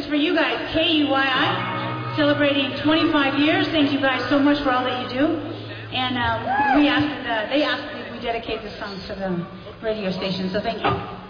for you guys, KUYI, celebrating 25 years. Thank you guys so much for all that you do. And they asked that we dedicate this song to the radio station, so thank you.